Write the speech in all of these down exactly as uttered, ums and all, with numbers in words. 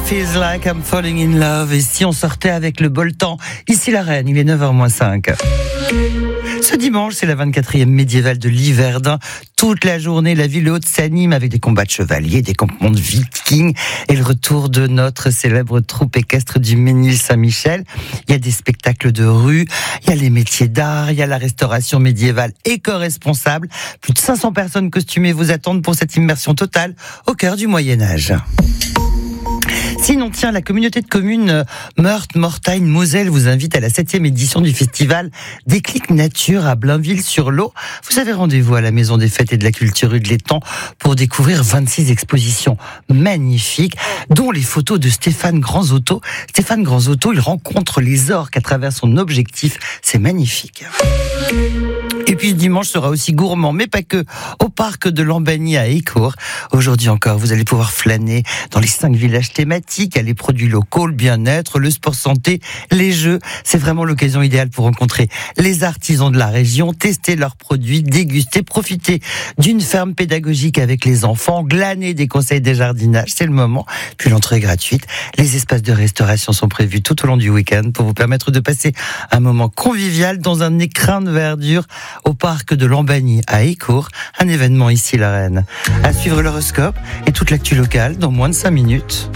Feels Like I'm Falling in Love. Et si on sortait avec le beau temps, ici la Reine, il est neuf heures moins cinq. Ce dimanche, c'est la vingt-quatrième médiévale de Liverdun. Toute la journée, la ville haute s'anime avec des combats de chevaliers, des campements de vikings et le retour de notre célèbre troupe équestre du Ménil-Saint-Michel. Il y a des spectacles de rue, il y a les métiers d'art, il y a la restauration médiévale éco-responsable. Plus de cinq cents personnes costumées vous attendent pour cette immersion totale au cœur du Moyen-Âge. Sinon, tiens, la communauté de communes Meurthe-Mortagne-Moselle vous invite à la septième édition du festival Déclic Nature à Blainville-sur-Lot. Vous avez rendez-vous à la Maison des Fêtes et de la Culture rue de l'Étang pour découvrir vingt-six expositions magnifiques, dont les photos de Stéphane Granzotto. Stéphane Granzotto, il rencontre les orques à travers son objectif. C'est magnifique. Et puis dimanche sera aussi gourmand, mais pas que, au parc de Lambagny à Écourt. Aujourd'hui encore, vous allez pouvoir flâner dans les cinq villages thématiques. Il y a les produits locaux, le bien-être, le sport santé, les jeux. C'est vraiment l'occasion idéale pour rencontrer les artisans de la région, tester leurs produits, déguster, profiter d'une ferme pédagogique avec les enfants, glaner des conseils des jardinages. C'est le moment. Puis l'entrée est gratuite. Les espaces de restauration sont prévus tout au long du week-end pour vous permettre de passer un moment convivial dans un écrin de verdure au parc de Lambagny à Écourt, un événement ici la Reine. À suivre l'horoscope et toute l'actu locale dans moins de cinq minutes.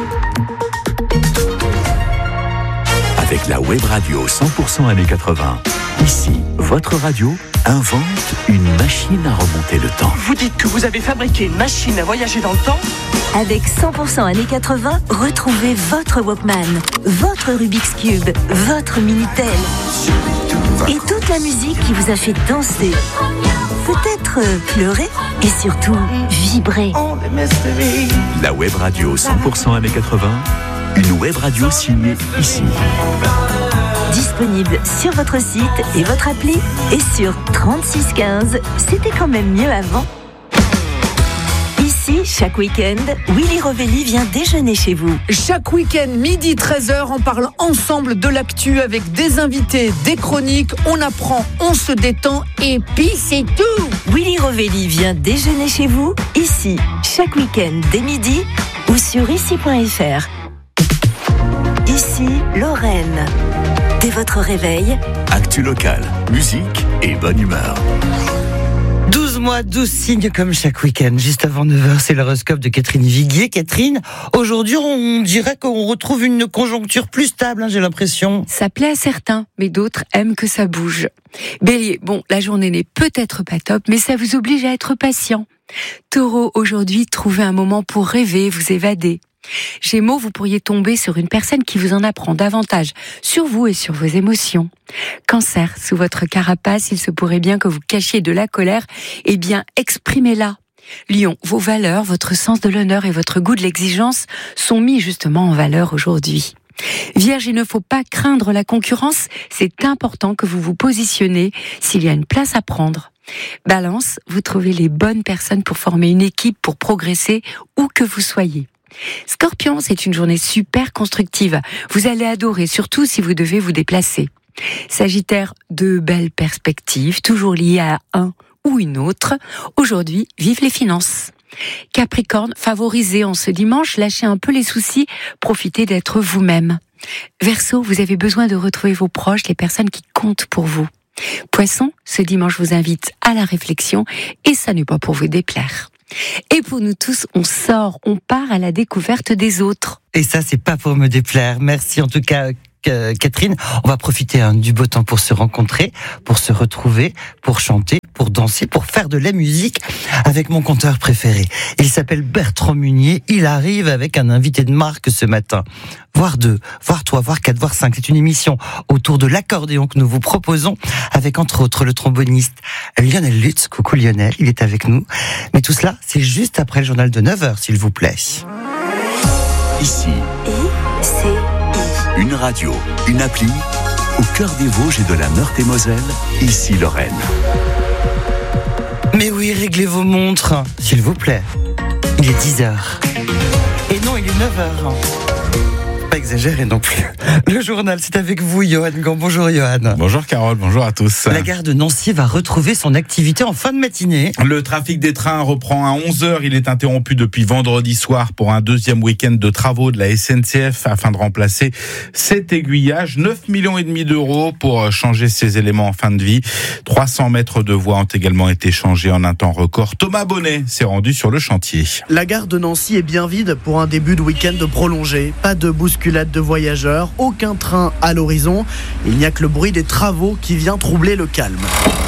Avec la web radio cent pour cent années quatre-vingts, ici, votre radio invente une machine à remonter le temps. Vous dites que vous avez fabriqué une machine à voyager dans le temps ? Avec cent pour cent années quatre-vingts, retrouvez votre Walkman, votre Rubik's Cube, votre Minitel et toute la musique qui vous a fait danser, peut-être pleurer et surtout vibrer. La web radio cent pour cent années quatre-vingts, une web radio signée ici. Disponible sur votre site et votre appli et sur trente-six quinze. C'était quand même mieux avant. Ici, chaque week-end, Willy Rovelli vient déjeuner chez vous. Chaque week-end, midi treize heures, on parle ensemble de l'actu avec des invités, des chroniques, on apprend, on se détend et puis c'est tout. Willy Rovelli vient déjeuner chez vous, ici, chaque week-end dès midi ou sur ici point f r. Ici, Lorraine. Dès votre réveil, actu locale, musique et bonne humeur. douze mois, douze signes comme chaque week-end. Juste avant neuf heures, c'est l'horoscope de Catherine Viguier. Catherine, aujourd'hui, on dirait qu'on retrouve une conjoncture plus stable, hein, j'ai l'impression. Ça plaît à certains, mais d'autres aiment que ça bouge. Bélier, bon, la journée n'est peut-être pas top, mais ça vous oblige à être patient. Taureau, aujourd'hui, trouvez un moment pour rêver, vous évader. Gémeaux, vous pourriez tomber sur une personne qui vous en apprend davantage sur vous et sur vos émotions. Cancer, sous votre carapace, il se pourrait bien que vous cachiez de la colère, eh bien, exprimez-la. Lion, vos valeurs, votre sens de l'honneur et votre goût de l'exigence sont mis justement en valeur aujourd'hui. Vierge, il ne faut pas craindre la concurrence, c'est important que vous vous positionnez s'il y a une place à prendre. Balance, vous trouvez les bonnes personnes pour former une équipe, pour progresser, où que vous soyez. Scorpion, c'est une journée super constructive. Vous allez adorer, surtout si vous devez vous déplacer. Sagittaire, de belles perspectives, toujours liées à un ou une autre. Aujourd'hui, vive les finances. Capricorne, favorisez en ce dimanche, lâchez un peu les soucis, profitez d'être vous-même. Verseau, vous avez besoin de retrouver vos proches, les personnes qui comptent pour vous. Poisson, ce dimanche vous invite à la réflexion et ça n'est pas pour vous déplaire. Et pour nous tous, on sort, on part à la découverte des autres. Et ça, c'est pas pour me déplaire. Merci en tout cas, Catherine. On va profiter hein, du beau temps pour se rencontrer, pour se retrouver, pour chanter, pour danser, pour faire de la musique avec mon conteur préféré. Il s'appelle Bertrand Munier. Il arrive avec un invité de marque ce matin. Voire deux, voire trois, voire quatre, voire cinq. C'est une émission autour de l'accordéon que nous vous proposons avec entre autres le tromboniste Lionel Lutz. Coucou Lionel, il est avec nous. Mais tout cela, c'est juste après le journal de neuf heures, s'il vous plaît. Ici, I C I. Une radio, une appli, au cœur des Vosges et de la Meurthe-et-Moselle, ici Lorraine. Mais oui, réglez vos montres, s'il vous plaît. Il est dix heures. Et non, il est neuf heures. pas exagérer non plus. Le journal, c'est avec vous, Johan Gant. Bonjour, Johan. Bonjour, Carole. Bonjour à tous. La gare de Nancy va retrouver son activité en fin de matinée. Le trafic des trains reprend à onze heures. Il est interrompu depuis vendredi soir pour un deuxième week-end de travaux de la S N C F afin de remplacer cet aiguillage. neuf millions et demi d'euros pour changer ces éléments en fin de vie. trois cents mètres de voies ont également été changés en un temps record. Thomas Bonnet s'est rendu sur le chantier. La gare de Nancy est bien vide pour un début de week-end prolongé. Pas de bousculade de voyageurs, aucun train à l'horizon. Il n'y a que le bruit des travaux qui vient troubler le calme.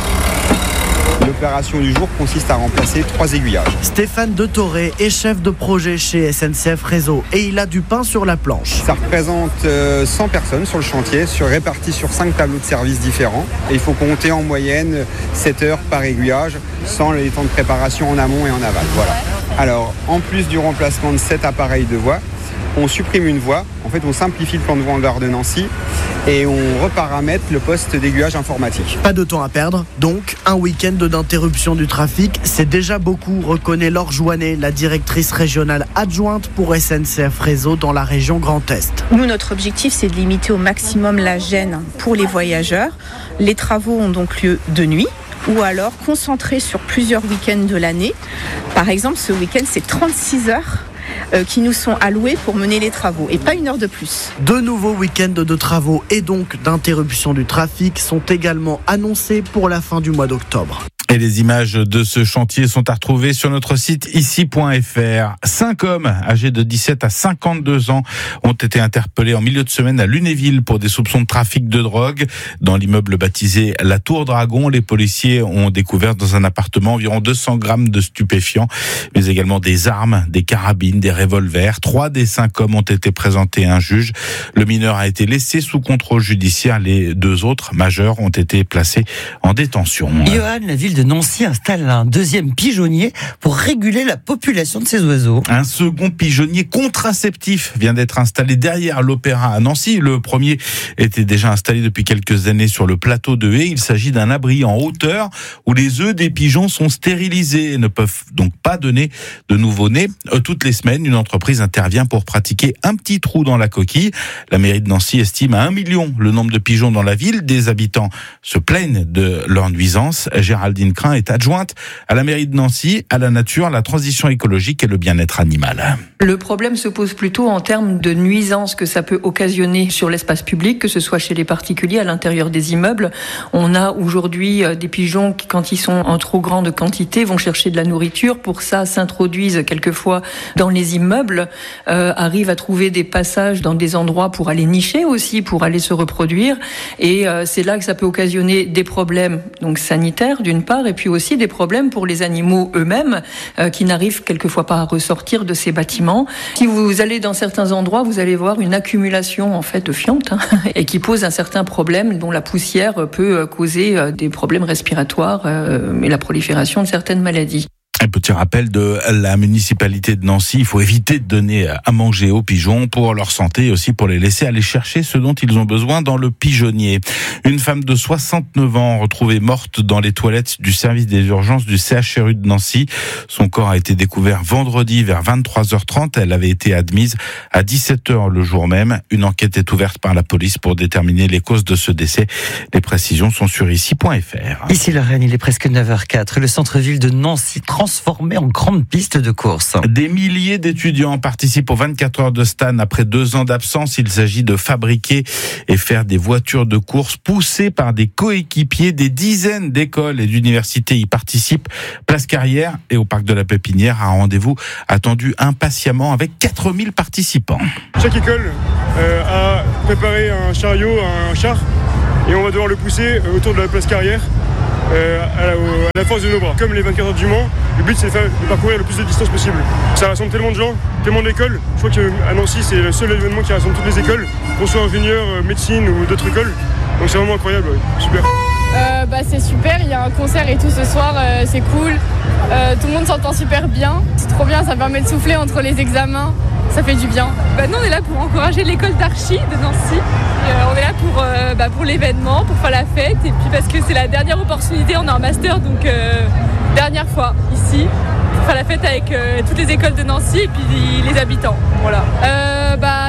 L'opération du jour consiste à remplacer trois aiguillages. Stéphane De Toré est chef de projet chez S N C F Réseau et il a du pain sur la planche. Ça représente cent personnes sur le chantier, sur, réparties sur cinq tableaux de service différents. Et il faut compter en moyenne sept heures par aiguillage, sans les temps de préparation en amont et en aval. Voilà. Alors, en plus du remplacement de sept appareils de voie, on supprime une voie. En fait, on simplifie le plan de voie en gare de Nancy et on reparamètre le poste d'aiguillage informatique. Pas de temps à perdre, donc un week-end d'interruption du trafic, c'est déjà beaucoup, reconnaît Laure Joannet, la directrice régionale adjointe pour S N C F Réseau dans la région Grand Est. Nous, notre objectif, c'est de limiter au maximum la gêne pour les voyageurs. Les travaux ont donc lieu de nuit, ou alors concentrés sur plusieurs week-ends de l'année. Par exemple, ce week-end, c'est trente-six heures euh, qui nous sont allouées pour mener les travaux, et pas une heure de plus. Deux nouveaux week-ends de travaux et donc d'interruption du trafic sont également annoncés pour la fin du mois d'octobre. Et les images de ce chantier sont à retrouver sur notre site ici point f r. Cinq hommes âgés de dix-sept à cinquante-deux ans ont été interpellés en milieu de semaine à Lunéville pour des soupçons de trafic de drogue. Dans l'immeuble baptisé La Tour Dragon, les policiers ont découvert dans un appartement environ deux cents grammes de stupéfiants, mais également des armes, des carabines, des revolvers. Trois des cinq hommes ont été présentés à un juge. Le mineur a été laissé sous contrôle judiciaire. Les deux autres majeurs ont été placés en détention. Johan, la ville de Nancy installe un deuxième pigeonnier pour réguler la population de ces oiseaux. Un second pigeonnier contraceptif vient d'être installé derrière l'Opéra à Nancy. Le premier était déjà installé depuis quelques années sur le plateau de Haye. Il s'agit d'un abri en hauteur où les œufs des pigeons sont stérilisés et ne peuvent donc pas donner de nouveau-nés. Toutes les semaines, une entreprise intervient pour pratiquer un petit trou dans la coquille. La mairie de Nancy estime à un million le nombre de pigeons dans la ville. Des habitants se plaignent de leur nuisance. Géraldine Crin est adjointe à la mairie de Nancy, à la nature, la transition écologique et le bien-être animal. Le problème se pose plutôt en termes de nuisances que ça peut occasionner sur l'espace public, que ce soit chez les particuliers, à l'intérieur des immeubles. On a aujourd'hui des pigeons qui, quand ils sont en trop grande quantité, vont chercher de la nourriture. Pour ça, s'introduisent quelquefois dans les immeubles, euh, arrivent à trouver des passages dans des endroits pour aller nicher aussi, pour aller se reproduire. Et euh, c'est là que ça peut occasionner des problèmes donc sanitaires d'une part, et puis aussi des problèmes pour les animaux eux-mêmes euh, qui n'arrivent quelquefois pas à ressortir de ces bâtiments. Si vous allez dans certains endroits, vous allez voir une accumulation en fait de fientes hein, et qui pose un certain problème dont la poussière peut causer euh, des problèmes respiratoires euh, et la prolifération de certaines maladies. Un petit rappel de la municipalité de Nancy, il faut éviter de donner à manger aux pigeons pour leur santé et aussi pour les laisser aller chercher ce dont ils ont besoin dans le pigeonnier. Une femme de soixante-neuf ans retrouvée morte dans les toilettes du service des urgences du C H R U de Nancy. Son corps a été découvert vendredi vers vingt-trois heures trente. Elle avait été admise à dix-sept heures le jour même. Une enquête est ouverte par la police pour déterminer les causes de ce décès. Les précisions sont sur ici point f r. Ici la Reine, il est presque neuf heures quatre. Le centre-ville de Nancy transformé en grande piste de course. Des milliers d'étudiants participent aux vingt-quatre heures de Stan après deux ans d'absence. Il s'agit de fabriquer et faire des voitures de course poussées par des coéquipiers. Des dizaines d'écoles et d'universités y participent. Place Carrière et au parc de la Pépinière, un rendez-vous attendu impatiemment avec quatre mille participants. Chaque école euh, a préparé un chariot, un char, et on va devoir le pousser autour de la place Carrière. Euh, à, la, à la force de nos bras. Comme les vingt-quatre heures du Mans, le but c'est de, faire, de parcourir le plus de distance possible. Ça rassemble tellement de gens, tellement d'écoles. Je crois qu'à Nancy c'est le seul événement qui rassemble toutes les écoles, qu'on soit ingénieur, médecine ou d'autres écoles. Donc c'est vraiment incroyable, ouais. Super. Euh, bah, c'est super, il y a un concert et tout ce soir, euh, c'est cool. Euh, tout le monde s'entend super bien. C'est trop bien, ça permet de souffler entre les examens. Ça fait du bien. Bah, nous, on est là pour encourager l'école d'archi de Nancy. Euh, on est là pour, euh, bah, pour l'événement, pour faire la fête. Et puis parce que c'est la dernière opportunité, on a un master, donc euh, dernière fois ici. Pour faire la fête avec euh, toutes les écoles de Nancy et puis les habitants. Voilà. Euh, bah, c'est un gros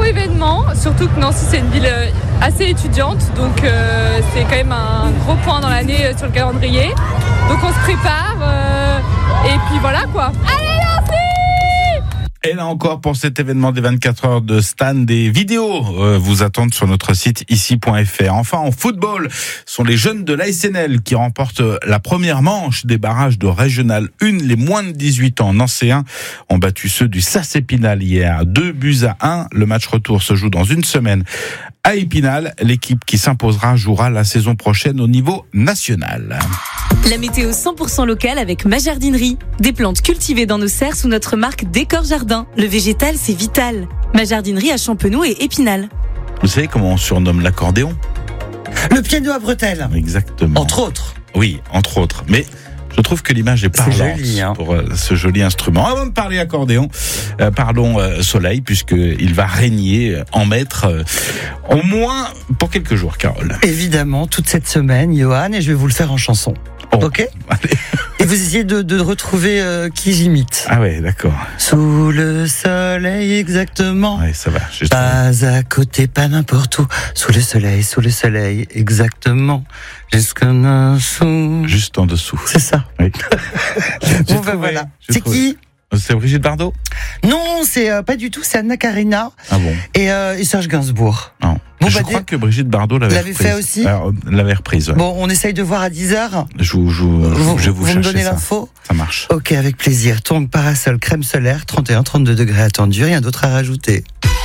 événement, surtout que Nancy c'est une ville assez étudiante, donc euh, c'est quand même un gros point dans l'année euh, sur le calendrier. Donc on se prépare euh, et puis voilà quoi. Allez Nancy! Et là encore, pour cet événement des vingt-quatre heures de Stan, des vidéos euh, vous attendent sur notre site ici point f r. Enfin, en football, ce sont les jeunes de l'A S N L qui remportent la première manche des barrages de Régional un. Les moins de dix-huit ans nancéens ont battu ceux du S A C Épinal hier. Deux buts à un. Le match retour se joue dans une semaine à Épinal. L'équipe qui s'imposera jouera la saison prochaine au niveau national. La météo cent pour cent locale avec Ma Jardinerie. Des plantes cultivées dans nos serres sous notre marque Décor Jardin. Le végétal, c'est vital. Ma Jardinerie à Champenoux et Épinal. Vous savez comment on surnomme l'accordéon ? Le piano à bretelles. Exactement. Entre autres. Oui, entre autres. Mais je trouve que l'image est parlante c'est joli, hein. pour euh, ce joli instrument. Avant de parler accordéon, euh, parlons euh, soleil, puisqu'il va régner euh, en maître euh, au moins pour quelques jours, Carole. Évidemment, toute cette semaine, Johan, et je vais vous le faire en chanson. Oh, ok. Allez. Et vous essayez de, de retrouver euh, qui j'imite. Ah ouais, d'accord. Sous le soleil, exactement. Ouais, ça va. Pas à côté, pas n'importe où. Sous le soleil, sous le soleil, exactement. Jusqu'en dessous. Juste en dessous. C'est ça. Oui. Bon ben voilà. C'est qui ? C'est Brigitte Bardot ? Non, c'est euh, pas du tout. C'est Anna Karina. Ah bon ? Et, euh, et Serge Gainsbourg. Non. Bon, je bah, crois des... que Brigitte Bardot l'avait, l'avait reprise. fait aussi. Alors, l'avait reprise. Ouais. Bon, on essaye de voir à dix heures. Je vous, je, vous, vous, je vais vous, vous chercher me donnez ça. l'info. Ça marche. Ok, avec plaisir. Tongue, parasol, crème solaire, trente et un trente-deux degrés attendus. Rien d'autre à rajouter.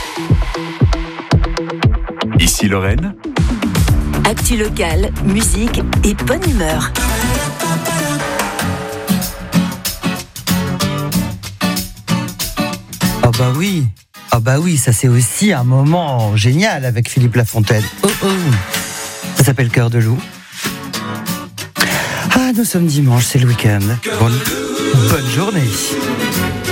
Ici Lorraine. Actu locale, musique et bonne humeur. Ah bah oui, ah bah oui, ça c'est aussi un moment génial avec Philippe Lafontaine. Oh oh, ça s'appelle Cœur de loup. Ah, nous sommes dimanche, c'est le week-end. Bonne, bonne journée.